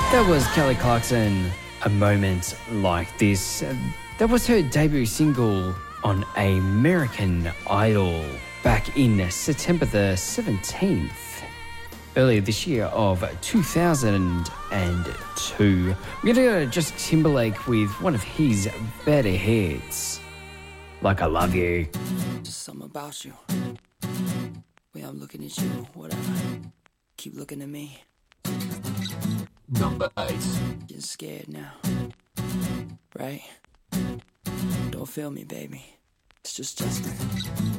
That was Kelly Clarkson, A Moment Like This. That was her debut single on American Idol back in September the 17th, earlier this year of 2002. We're going to go to Justin Timberlake with one of his better hits, Like I Love You. Just something about you. Way I'm looking at you, whatever. Keep looking at me. Number 8. Getting scared now. Right? Don't feel me, baby. It's just Justin.